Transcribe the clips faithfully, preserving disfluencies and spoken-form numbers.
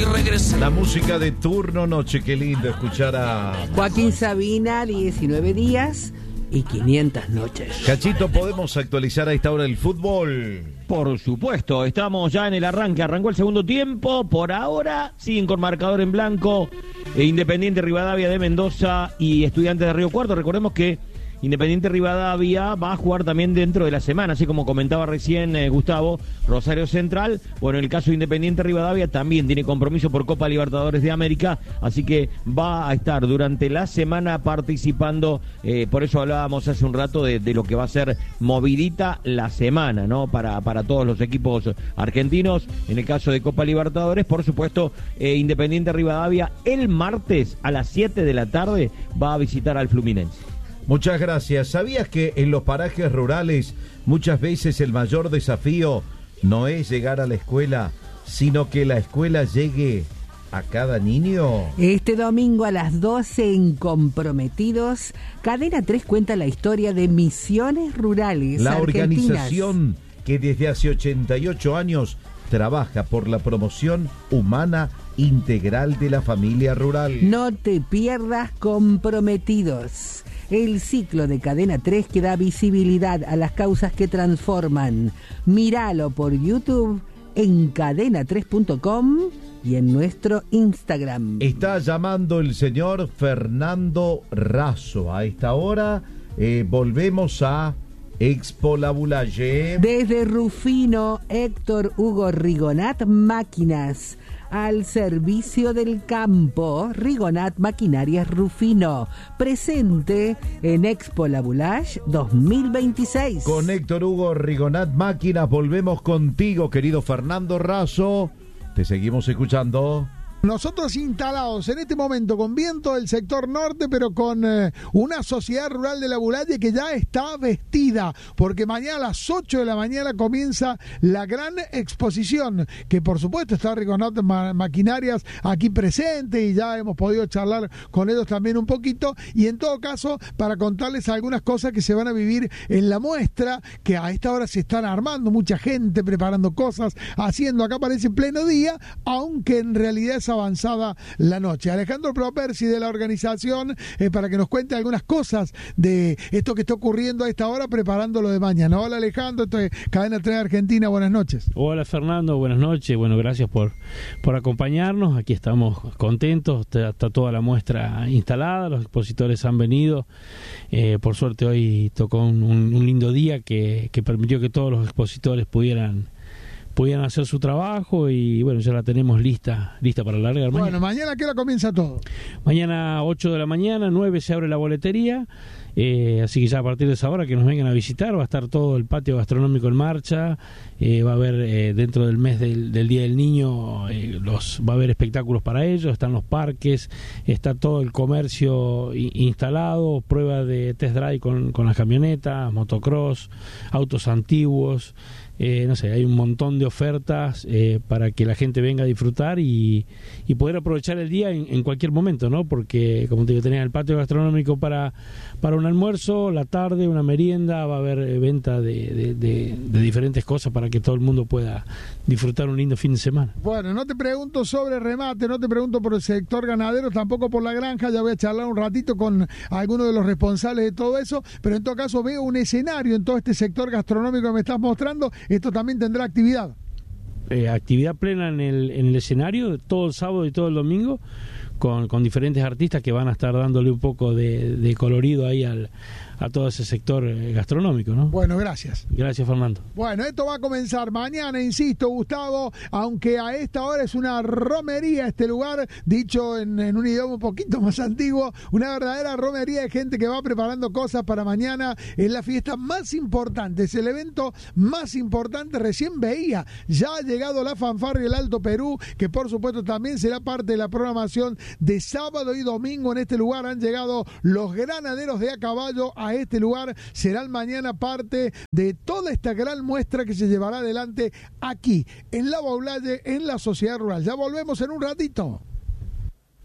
regresé. La música de turno noche, qué lindo escuchar a Joaquín Sabina, diecinueve días y quinientas noches. Cachito. ¿Podemos actualizar a esta hora el fútbol? Por supuesto, estamos ya en el arranque, arrancó el segundo tiempo, por ahora siguen con marcador en blanco eh, Independiente Rivadavia de Mendoza y Estudiantes de Río Cuarto. Recordemos que Independiente Rivadavia va a jugar también dentro de la semana, así como comentaba recién eh, Gustavo, Rosario Central. Bueno, en el caso de Independiente Rivadavia también tiene compromiso por Copa Libertadores de América, así que va a estar durante la semana participando, eh, por eso hablábamos hace un rato de, de lo que va a ser movidita la semana, ¿no? Para, para todos los equipos argentinos. En el caso de Copa Libertadores, por supuesto, eh, Independiente Rivadavia el martes a las siete de la tarde va a visitar al Fluminense. Muchas gracias. ¿Sabías que en los parajes rurales muchas veces el mayor desafío no es llegar a la escuela, sino que la escuela llegue a cada niño? Este domingo a las doce en Comprometidos, Cadena tres cuenta la historia de Misiones Rurales La Argentinas. organización que desde hace ochenta y ocho años trabaja por la promoción humana integral de la familia rural. No te pierdas Comprometidos, el ciclo de Cadena tres que da visibilidad a las causas que transforman. Míralo por YouTube, en cadena tres punto com y en nuestro Instagram. Está llamando el señor Fernando Razo. A esta hora eh, volvemos a Expo La Boulaye. Desde Rufino, Héctor Hugo Rigonat Máquinas. Al servicio del campo, Rigonat Maquinarias Rufino, presente en Expo La Boulaye dos mil veintiséis. Con Héctor Hugo Rigonat Máquinas volvemos contigo, querido Fernando Razo. Te seguimos escuchando. Nosotros instalados en este momento con viento del sector norte, pero con eh, una sociedad rural de La Boulaye que ya está vestida, porque mañana a las ocho de la mañana comienza la gran exposición, que por supuesto está Rigonat Ma- Maquinarias aquí presente y ya hemos podido charlar con ellos también un poquito, y en todo caso para contarles algunas cosas que se van a vivir en la muestra, que a esta hora se están armando, mucha gente preparando cosas, haciendo, acá parece pleno día, aunque en realidad es avanzada la noche. Alejandro Propersi de la organización eh, para que nos cuente algunas cosas de esto que está ocurriendo a esta hora, preparando lo de mañana. Hola Alejandro, esto es Cadena tres Argentina, buenas noches. Hola Fernando, buenas noches, bueno, gracias por, por acompañarnos, aquí estamos contentos, está, está toda la muestra instalada, los expositores han venido, eh, por suerte hoy tocó un, un, un lindo día que, que permitió que todos los expositores pudieran pudieran hacer su trabajo y bueno, ya la tenemos lista lista para largar mañana. Bueno, mañana ¿a qué hora comienza todo? Mañana ocho de la mañana, nueve se abre la boletería, eh, así que ya a partir de esa hora que nos vengan a visitar, va a estar todo el patio gastronómico en marcha, eh, va a haber eh, dentro del mes del, del Día del Niño, eh, los va a haber espectáculos para ellos, están los parques, está todo el comercio i- instalado, prueba de test drive con, con las camionetas, motocross, autos antiguos. Eh, no sé, hay un montón de ofertas eh, para que la gente venga a disfrutar y, y poder aprovechar el día en, en cualquier momento, ¿no? Porque, como te digo, tenés el patio gastronómico para, para un almuerzo, la tarde, una merienda, va a haber eh, venta de, de, de, de diferentes cosas para que todo el mundo pueda disfrutar un lindo fin de semana. Bueno, no te pregunto sobre remate, no te pregunto por el sector ganadero, tampoco por la granja, ya voy a charlar un ratito con algunos de los responsables de todo eso, pero en todo caso veo un escenario en todo este sector gastronómico que me estás mostrando. Esto también tendrá actividad. Eh, actividad plena en el, en el escenario, todo el sábado y todo el domingo, con, con diferentes artistas que van a estar dándole un poco de, de colorido ahí al, a todo ese sector eh, gastronómico, ¿no? Bueno, gracias. Gracias, Fernando. Bueno, esto va a comenzar mañana, insisto, Gustavo, aunque a esta hora es una romería este lugar, dicho en, en un idioma un poquito más antiguo, una verdadera romería de gente que va preparando cosas para mañana. Es la fiesta más importante, es el evento más importante. Recién veía, ya ha llegado la fanfarria del Alto Perú, que por supuesto también será parte de la programación de sábado y domingo en este lugar. Han llegado los granaderos de a caballo a este lugar, serán mañana parte de toda esta gran muestra que se llevará adelante aquí en La Boulaye, en la sociedad rural. Ya volvemos en un ratito.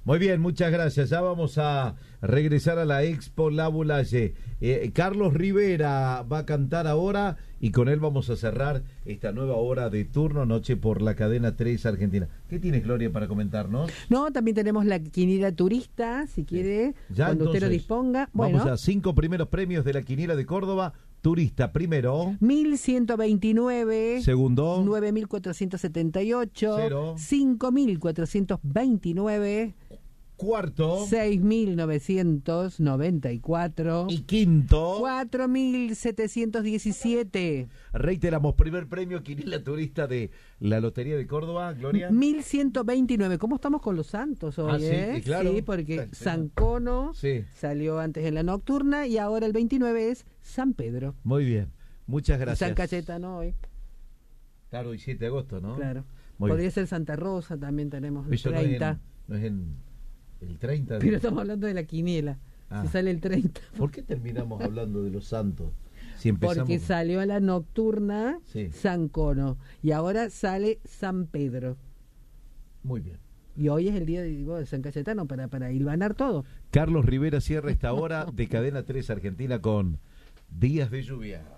Muy bien, muchas gracias. Ya vamos a regresar a la Expo La Boulaye. Eh, Carlos Rivera va a cantar ahora y con él vamos a cerrar esta nueva hora de turno noche por la cadena tres Argentina. ¿Qué tienes, Gloria, para comentarnos? No, también tenemos la quiniela turista, si quiere, Ya, cuando usted lo entonces, disponga. Bueno, vamos a cinco primeros premios de la quiniela de Córdoba. Turista, primero. mil ciento veintinueve. Segundo. nueve mil cuatrocientos setenta y ocho. Cero. cinco mil cuatrocientos veintinueve. Cuarto. seis mil novecientos noventa y cuatro. Y quinto. cuatro mil setecientos diecisiete. Reiteramos, primer premio quiniela turista de la Lotería de Córdoba, Gloria. mil ciento veintinueve. ¿Cómo estamos con los santos hoy? Ah, sí, eh? claro. Sí, porque Sí. San Cono Sí. salió antes en la nocturna y ahora el veintinueve es San Pedro. Muy bien, muchas Y gracias. San Cayetano hoy, Claro, y siete de agosto, ¿no? claro. Muy Podría bien. ser Santa Rosa, también tenemos el Eso no es, en, treinta. no es en el treinta. de- Pero estamos hablando de la quiniela. Ah. Si sale el treinta. ¿Por qué terminamos hablando de los santos? Si empezamos... Porque salió a la nocturna Sí. San Cono y ahora sale San Pedro. Muy bien. Y hoy es el día de, digo, de San Cayetano para, para hilvanar todo. Carlos Rivera cierra esta hora de Cadena tres Argentina con Días de Lluvia.